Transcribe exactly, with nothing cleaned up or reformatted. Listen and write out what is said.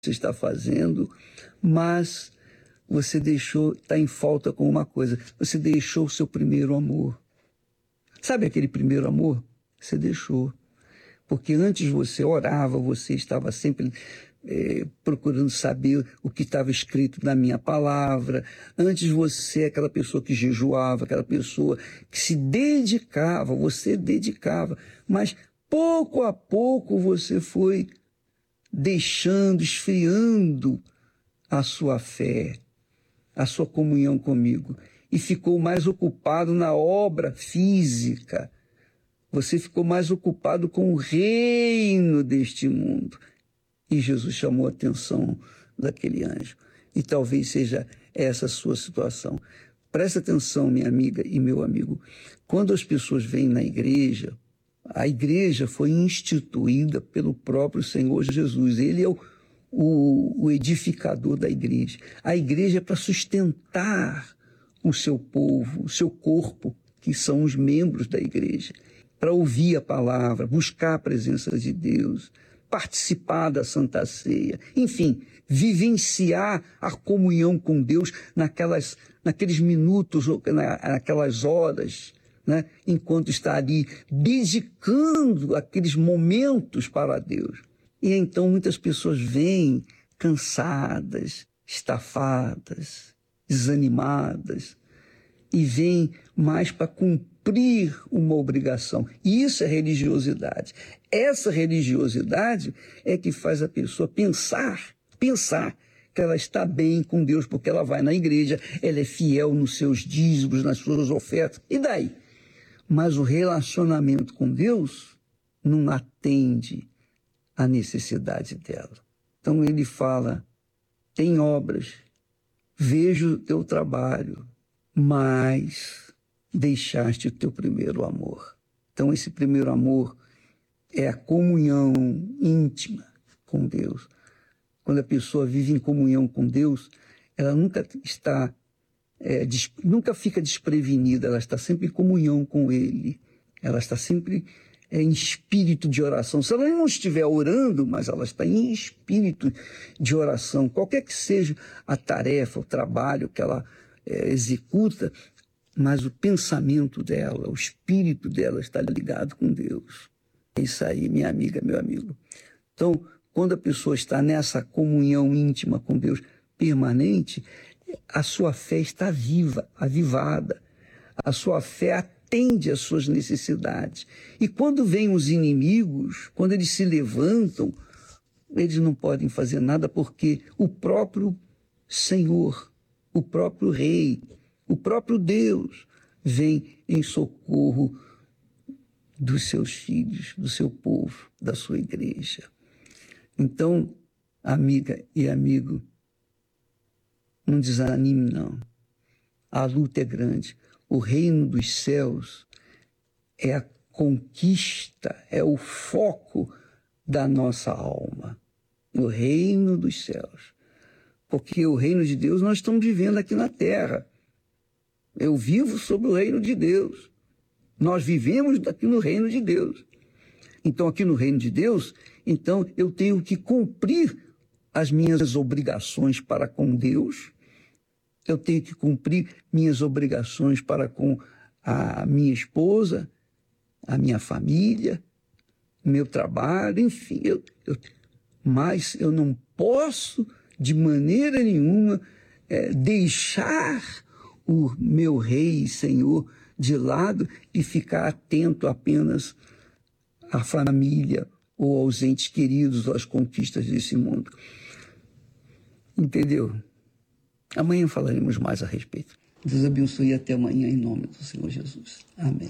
você está fazendo, mas você deixou, está em falta com uma coisa, você deixou o seu primeiro amor. Sabe aquele primeiro amor? Você deixou. Porque antes você orava, você estava sempre é, procurando saber o que estava escrito na minha palavra. Antes você é aquela pessoa que jejuava, aquela pessoa que se dedicava, você dedicava. Mas pouco a pouco você foi deixando, esfriando a sua fé, a sua comunhão comigo. E ficou mais ocupado na obra física. Você ficou mais ocupado com o reino deste mundo. E Jesus chamou a atenção daquele anjo. E talvez seja essa a sua situação. Presta atenção, minha amiga e meu amigo. Quando as pessoas vêm na igreja, a igreja foi instituída pelo próprio Senhor Jesus. Ele é o, o, o edificador da igreja. A igreja é para sustentar o seu povo, o seu corpo, que são os membros da igreja, para ouvir a palavra, buscar a presença de Deus, participar da Santa Ceia, enfim, vivenciar a comunhão com Deus naquelas, naqueles minutos, naquelas horas, né, enquanto está ali dedicando aqueles momentos para Deus. E então muitas pessoas vêm cansadas, estafadas, desanimadas, e vêm mais para cumprir uma obrigação. E isso é religiosidade. Essa religiosidade é que faz a pessoa pensar, pensar que ela está bem com Deus, porque ela vai na igreja, ela é fiel nos seus dízimos, nas suas ofertas, e daí? Mas o relacionamento com Deus não atende à necessidade dela. Então ele fala, tem obras, vejo o teu trabalho, mas deixaste o teu primeiro amor. Então esse primeiro amor é a comunhão íntima com Deus. Quando a pessoa vive em comunhão com Deus, ela nunca está, é, des, nunca fica desprevenida, ela está sempre em comunhão com Ele. Ela está sempre é, em espírito de oração. Se ela não estiver orando, mas ela está em espírito de oração, qualquer que seja a tarefa, o trabalho que ela é, executa, mas o pensamento dela, o espírito dela está ligado com Deus. É isso aí, minha amiga, meu amigo. Então, quando a pessoa está nessa comunhão íntima com Deus permanente, a sua fé está viva, avivada. A sua fé atende às suas necessidades. E quando vêm os inimigos, quando eles se levantam, eles não podem fazer nada porque o próprio Senhor, o próprio Rei, o próprio Deus vem em socorro dos seus filhos, do seu povo, da sua igreja. Então, amiga e amigo, não desanime não. A luta é grande. O reino dos céus é a conquista, é o foco da nossa alma. O reino dos céus. Porque o reino de Deus nós estamos vivendo aqui na terra. Eu vivo sob o reino de Deus. Nós vivemos aqui no reino de Deus. Então, aqui no reino de Deus, então eu tenho que cumprir as minhas obrigações para com Deus. Eu tenho que cumprir minhas obrigações para com a minha esposa, a minha família, meu trabalho, enfim. Eu, eu, mas eu não posso, de maneira nenhuma, é, deixar o meu Rei e Senhor de lado e ficar atento apenas à família ou aos entes queridos, ou às conquistas desse mundo. Entendeu? Amanhã falaremos mais a respeito. Deus abençoe e até amanhã em nome do Senhor Jesus. Amém.